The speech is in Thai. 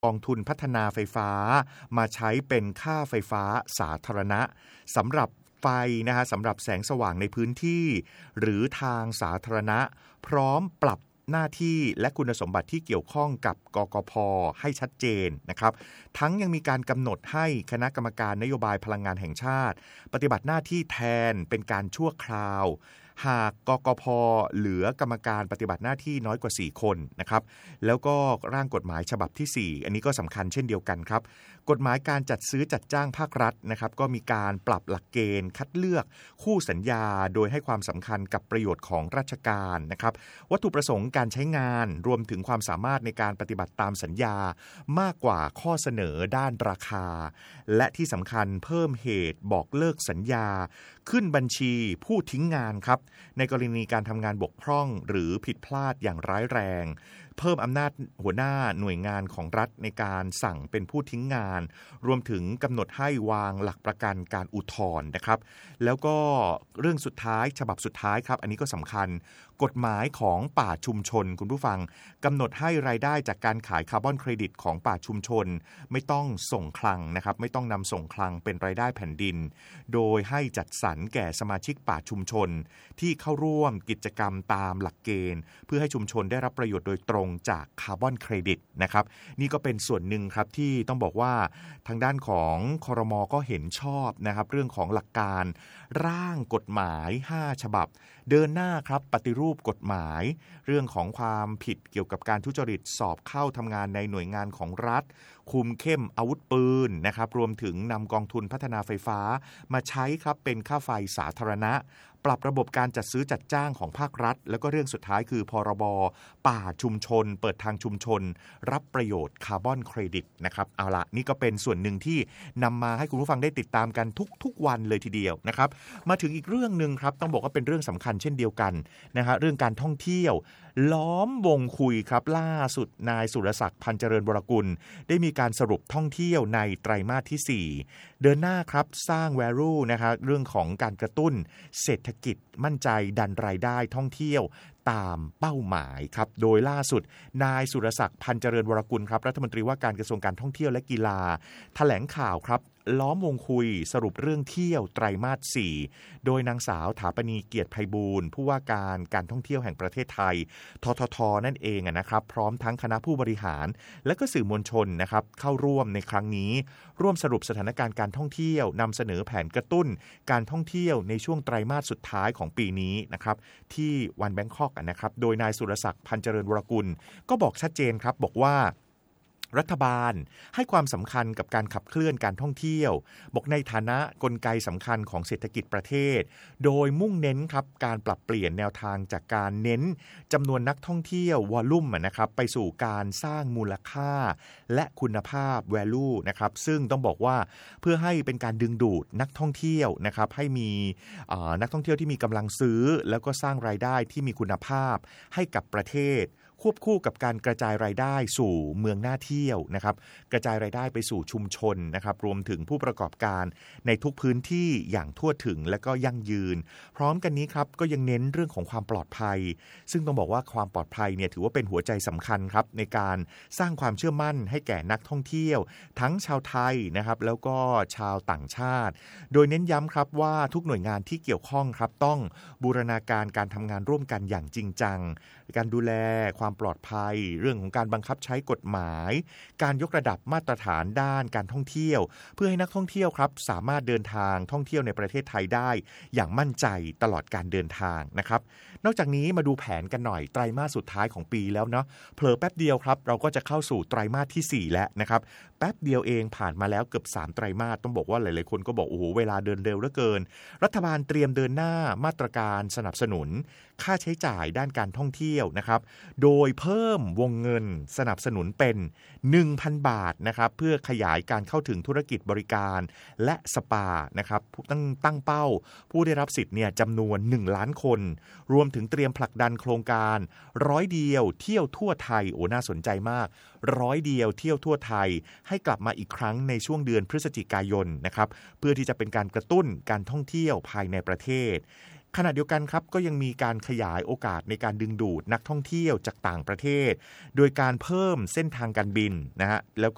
กองทุนพัฒนาไฟฟ้ามาใช้เป็นค่าไฟฟ้าสาธารณะสำหรับไฟนะฮะสำหรับแสงสว่างในพื้นที่หรือทางสาธารณะพร้อมปรับหน้าที่และคุณสมบัติที่เกี่ยวข้องกับกกพ.ให้ชัดเจนนะครับทั้งยังมีการกำหนดให้คณะกรรมการนโยบายพลังงานแห่งชาติปฏิบัติหน้าที่แทนเป็นการชั่วคราวหากกกพ.เหลือกรรมการปฏิบัติหน้าที่น้อยกว่า4คนนะครับแล้วก็ร่างกฎหมายฉบับที่4อันนี้ก็สำคัญเช่นเดียวกันครับกฎหมายการจัดซื้อจัดจ้างภาครัฐนะครับก็มีการปรับหลักเกณฑ์คัดเลือกคู่สัญญาโดยให้ความสำคัญกับประโยชน์ของราชการนะครับวัตถุประสงค์การใช้งานรวมถึงความสามารถในการปฏิบัติตามสัญญามากกว่าข้อเสนอด้านราคาและที่สำคัญเพิ่มเหตุบอกเลิกสัญญาขึ้นบัญชีผู้ทิ้งงานครับในกรณีการทำงานบกพร่องหรือผิดพลาดอย่างร้ายแรงเพิ่มอำนาจหัวหน้าหน่วยงานของรัฐในการสั่งเป็นผู้ทิ้งงานรวมถึงกำหนดให้วางหลักประกันการอุทธรณ์นะครับแล้วก็เรื่องสุดท้ายฉบับสุดท้ายครับอันนี้ก็สำคัญกฎหมายของป่าชุมชนคุณผู้ฟังกำหนดให้รายได้จากการขายคาร์บอนเครดิตของป่าชุมชนไม่ต้องส่งคลังนะครับไม่ต้องนำส่งคลังเป็นรายได้แผ่นดินโดยให้จัดสรรแก่สมาชิกป่าชุมชนที่เข้าร่วมกิจกรรมตามหลักเกณฑ์เพื่อให้ชุมชนได้รับประโยชน์โดยตรงจากคาร์บอนเครดิตนะครับนี่ก็เป็นส่วนหนึ่งครับที่ต้องบอกว่าทางด้านของครม.ก็เห็นชอบนะครับเรื่องของหลักการร่างกฎหมาย5ฉบับเดินหน้าครับปฏิรูปกฎหมายเรื่องของความผิดเกี่ยวกับการทุจริตสอบเข้าทำงานในหน่วยงานของรัฐคุมเข้มอาวุธปืนนะครับรวมถึงนำกองทุนพัฒนาไฟฟ้ามาใช้ครับเป็นค่าไฟสาธารณะปรับระบบการจัดซื้อจัดจ้างของภาครัฐแล้วก็เรื่องสุดท้ายคือพรบป่าชุมชนเปิดทางชุมชนรับประโยชน์คาร์บอนเครดิตนะครับเอาละนี่ก็เป็นส่วนหนึ่งที่นำมาให้คุณผู้ฟังได้ติดตามกันทุกวันเลยทีเดียวนะครับมาถึงอีกเรื่องนึงครับต้องบอกว่าเป็นเรื่องสำคัญเช่นเดียวกันนะฮะเรื่องการท่องเที่ยวล้อมวงคุยครับล่าสุดนายสุรศักดิ์พันเจริญวรกุลได้มีการสรุปท่องเที่ยวในไตรมาสที่4เดินหน้าครับสร้าง value นะครับเรื่องของการกระตุ้นเศรษฐกิจมั่นใจดันรายได้ท่องเที่ยวตามเป้าหมายครับโดยล่าสุดนายสุรศักดิ์พันเจริญวรกุลครับรัฐมนตรีว่าการกระทรวงการท่องเที่ยวและกีฬาแถลงข่าวครับล้อมวงคุยสรุปเรื่องเที่ยวไตรมาส4โดยนางสาวถาปณีเกียรติไพบูลย์ผู้ว่าการท่องเที่ยวแห่งประเทศไทยททท.นั่นเองนะครับพร้อมทั้งคณะผู้บริหารและก็สื่อมวลชนนะครับเข้าร่วมในครั้งนี้ร่วมสรุปสถานการณ์การท่องเที่ยวนำเสนอแผนกระตุ้นการท่องเที่ยวในช่วงไตรมาสสุดท้ายของปีนี้นะครับที่วันแบงคอกนะครับโดยนายสุรศักดิ์พันเจริญวรกุลก็บอกชัดเจนครับบอกว่ารัฐบาลให้ความสำคัญกับการขับเคลื่อนการท่องเที่ยวบอกในฐานะกลไกสำคัญของเศรษฐกิจประเทศโดยมุ่งเน้นครับการปรับเปลี่ยนแนวทางจากการเน้นจำนวนนักท่องเที่ยววอลลุ่มนะครับไปสู่การสร้างมูลค่าและคุณภาพ value นะครับซึ่งต้องบอกว่าเพื่อให้เป็นการดึงดูดนักท่องเที่ยวนะครับให้มีนักท่องเที่ยวที่มีกำลังซื้อแล้วก็สร้างรายได้ที่มีคุณภาพให้กับประเทศควบคู่กับการกระจายรายได้สู่เมืองน่าเที่ยวนะครับกระจายรายได้ไปสู่ชุมชนนะครับรวมถึงผู้ประกอบการในทุกพื้นที่อย่างทั่วถึงและก็ยั่งยืนพร้อมกันนี้ครับก็ยังเน้นเรื่องของความปลอดภัยซึ่งต้องบอกว่าความปลอดภัยเนี่ยถือว่าเป็นหัวใจสำคัญครับในการสร้างความเชื่อมั่นให้แก่นักท่องเที่ยวทั้งชาวไทยนะครับแล้วก็ชาวต่างชาติโดยเน้นย้ำครับว่าทุกหน่วยงานที่เกี่ยวข้องครับต้องบูรณาการการทำงานร่วมกันอย่างจริงจังการดูแลความปลอดภัยเรื่องของการบังคับใช้กฎหมายการยกระดับมาตรฐานด้านการท่องเที่ยวเพื่อให้นักท่องเที่ยวครับสามารถเดินทางท่องเที่ยวในประเทศไทยได้อย่างมั่นใจตลอดการเดินทางนะครับนอกจากนี้มาดูแผนกันหน่อยไตรมาสสุดท้ายของปีแล้วเนาะเผลอแป๊บเดียวครับเราก็จะเข้าสู่ไตรมาสที่4แล้วนะครับแป๊บเดียวเองผ่านมาแล้วเกือบ3ไตรมาสต้องบอกว่าหลายๆคนก็บอกโอ้โหเวลาเดินเร็วเหลือเกินรัฐบาลเตรียมเดินหน้ามาตรการสนับสนุนค่าใช้จ่ายด้านการท่องเที่ยวนะครับโดยเพิ่มวงเงินสนับสนุนเป็น 1,000 บาทนะครับเพื่อขยายการเข้าถึงธุรกิจบริการและสปานะครับตั้งเป้าผู้ได้รับสิทธิ์เนี่ยจำนวน1ล้านคนรวมถึงเตรียมผลักดันโครงการ100เดียวเที่ยวทั่วไทยโอ้น่าสนใจมาก100เดียวเที่ยวทั่วไทยให้กลับมาอีกครั้งในช่วงเดือนพฤศจิกายนนะครับเพื่อที่จะเป็นการกระตุ้นการท่องเที่ยวภายในประเทศขณะเดียวกันครับก็ยังมีการขยายโอกาสในการดึงดูดนักท่องเที่ยวจากต่างประเทศโดยการเพิ่มเส้นทางการบินนะฮะแล้ว